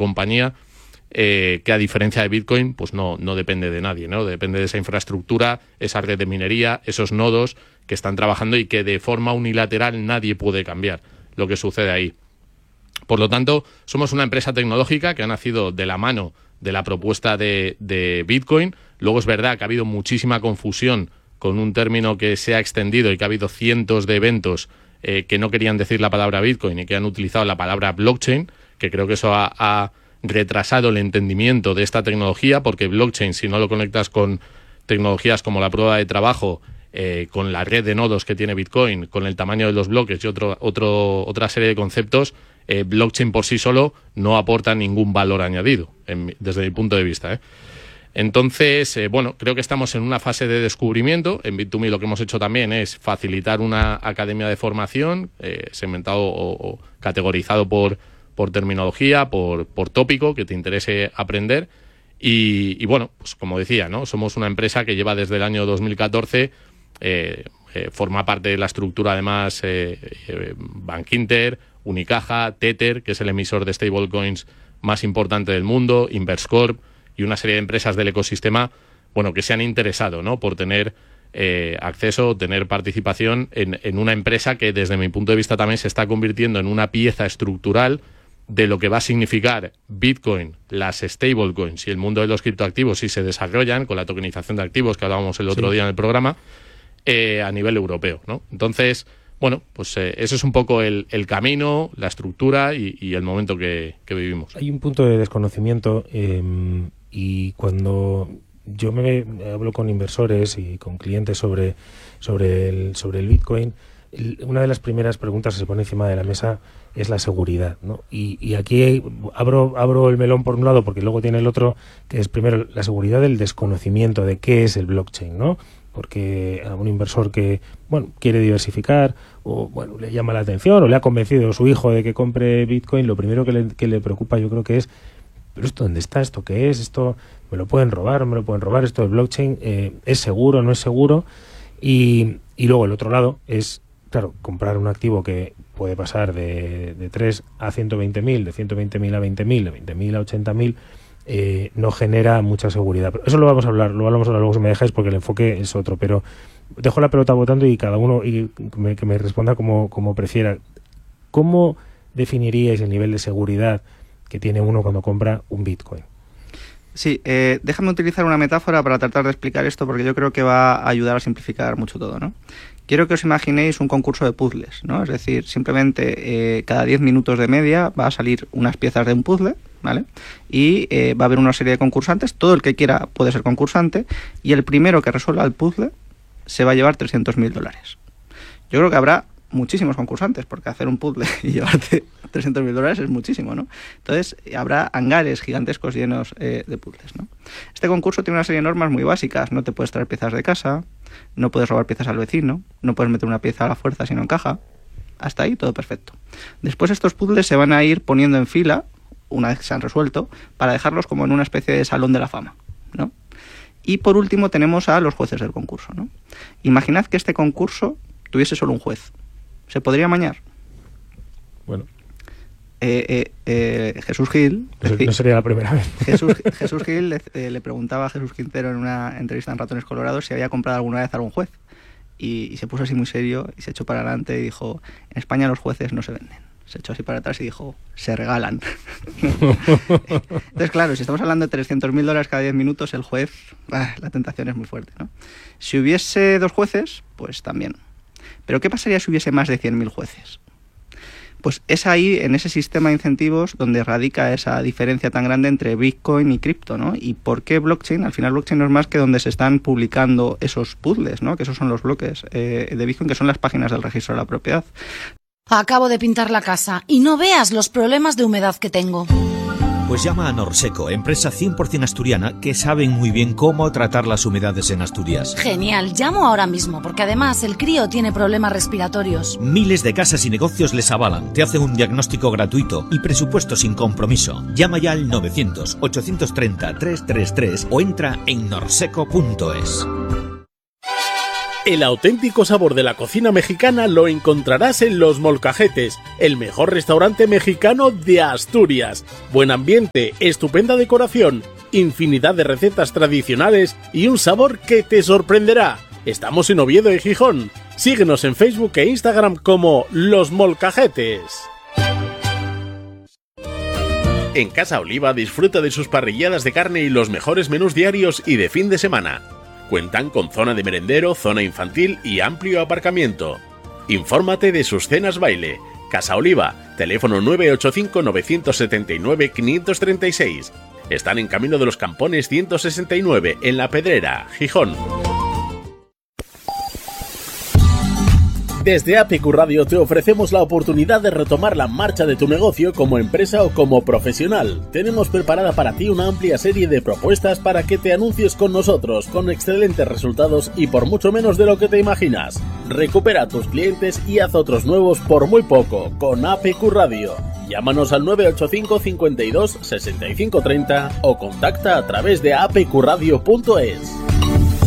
compañía, que a diferencia de Bitcoin, pues no depende de nadie, ¿no? Depende de esa infraestructura, esa red de minería, esos nodos que están trabajando y que de forma unilateral nadie puede cambiar lo que sucede ahí. Por lo tanto, somos una empresa tecnológica que ha nacido de la mano de la propuesta de Bitcoin. Luego es verdad que ha habido muchísima confusión con un término que se ha extendido y que ha habido cientos de eventos que no querían decir la palabra Bitcoin y que han utilizado la palabra blockchain, que creo que eso ha retrasado el entendimiento de esta tecnología, porque blockchain, si no lo conectas con tecnologías como la prueba de trabajo, con la red de nodos que tiene Bitcoin, con el tamaño de los bloques y otra serie de conceptos, blockchain por sí solo no aporta ningún valor añadido, desde mi punto de vista, Entonces, creo que estamos en una fase de descubrimiento. En Bit2Me lo que hemos hecho también es facilitar una academia de formación, segmentado o categorizado por terminología, por tópico que te interese aprender. Y bueno, pues como decía, ¿no? Somos una empresa que lleva desde el año 2014, forma parte de la estructura además Bankinter, Unicaja, Tether, que es el emisor de stablecoins más importante del mundo, Inverscorp y una serie de empresas del ecosistema, que se han interesado, ¿no? Por tener acceso, tener participación en una empresa que desde mi punto de vista también se está convirtiendo en una pieza estructural de lo que va a significar Bitcoin, las stablecoins y el mundo de los criptoactivos si se desarrollan con la tokenización de activos que hablábamos el otro día en el programa, a nivel europeo, ¿no? Entonces, pues eso es un poco el camino, la estructura y el momento que vivimos. Hay un punto de desconocimiento y cuando yo me hablo con inversores y con clientes sobre el Bitcoin, una de las primeras preguntas que se pone encima de la mesa es la seguridad, ¿no? Y aquí abro el melón por un lado porque luego tiene el otro, que es primero la seguridad del desconocimiento de qué es el blockchain, ¿no? Porque a un inversor que quiere diversificar o le llama la atención o le ha convencido a su hijo de que compre Bitcoin, lo primero que le preocupa yo creo que es, ¿pero esto dónde está? ¿Esto qué es? ¿Esto me lo pueden robar? ¿No me lo pueden robar? ¿Esto del blockchain es seguro? ¿No es seguro? Y luego el otro lado es, claro, comprar un activo que puede pasar de 3 a 120.000, de 120.000 a 20.000, de 20.000 a 80.000, no genera mucha seguridad. Pero eso lo vamos a hablar luego si me dejáis, porque el enfoque es otro, pero dejo la pelota votando y cada uno que me responda como prefiera. ¿Cómo definiríais el nivel de seguridad que tiene uno cuando compra un Bitcoin? Sí, déjame utilizar una metáfora para tratar de explicar esto, porque yo creo que va a ayudar a simplificar mucho todo, ¿no? Quiero que os imaginéis un concurso de puzzles, ¿no? Es decir, simplemente cada 10 minutos de media va a salir unas piezas de un puzzle, ¿vale? Y va a haber una serie de concursantes, todo el que quiera puede ser concursante, y el primero que resuelva el puzzle se va a llevar $300.000. Yo creo que habrá muchísimos concursantes, porque hacer un puzzle y llevarte $300.000 es muchísimo, ¿no? Entonces habrá hangares gigantescos llenos de puzzles, ¿no? Este concurso tiene una serie de normas muy básicas. No te puedes traer piezas de casa, no puedes robar piezas al vecino, no puedes meter una pieza a la fuerza si no encaja. Hasta ahí todo perfecto. Después estos puzzles se van a ir poniendo en fila, una vez que se han resuelto, para dejarlos como en una especie de salón de la fama, ¿no? Y por último tenemos a los jueces del concurso, ¿no? Imaginad que este concurso tuviese solo un juez. ¿Se podría amañar? Bueno. Jesús Gil... No sería la primera vez. Jesús Gil le preguntaba a Jesús Quintero en una entrevista en Ratones Colorados si había comprado alguna vez a algún juez. Y se puso así muy serio y se echó para adelante y dijo: en España los jueces no se venden. Se echó así para atrás y dijo: se regalan. Entonces, claro, si estamos hablando de $300.000 cada 10 minutos, el juez, la tentación es muy fuerte, ¿no? Si hubiese 2 jueces, pues también. Pero ¿qué pasaría si hubiese más de 100.000 jueces? Pues es ahí, en ese sistema de incentivos, donde radica esa diferencia tan grande entre Bitcoin y cripto, ¿no? ¿Y por qué blockchain? Al final blockchain no es más que donde se están publicando esos puzzles, ¿no? Que esos son los bloques de Bitcoin, que son las páginas del registro de la propiedad. Acabo de pintar la casa y no veas los problemas de humedad que tengo. Pues llama a Norseco, empresa 100% asturiana que saben muy bien cómo tratar las humedades en Asturias. Genial, llamo ahora mismo porque además el crío tiene problemas respiratorios. Miles de casas y negocios les avalan, te hacen un diagnóstico gratuito y presupuesto sin compromiso. Llama ya al 900-830-333 o entra en norseco.es. El auténtico sabor de la cocina mexicana lo encontrarás en Los Molcajetes, el mejor restaurante mexicano de Asturias. Buen ambiente, estupenda decoración, infinidad de recetas tradicionales y un sabor que te sorprenderá. Estamos en Oviedo y Gijón. Síguenos en Facebook e Instagram como Los Molcajetes. En Casa Oliva disfruta de sus parrilladas de carne y los mejores menús diarios y de fin de semana. Cuentan con zona de merendero, zona infantil y amplio aparcamiento. Infórmate de sus cenas baile. Casa Oliva, teléfono 985-979-536. Están en Camino de los Campones 169, en La Pedrera, Gijón. Desde APQ Radio te ofrecemos la oportunidad de retomar la marcha de tu negocio como empresa o como profesional. Tenemos preparada para ti una amplia serie de propuestas para que te anuncies con nosotros, con excelentes resultados y por mucho menos de lo que te imaginas. Recupera a tus clientes y haz otros nuevos por muy poco, con APQ Radio. Llámanos al 985 52 65 30 o contacta a través de apqradio.es.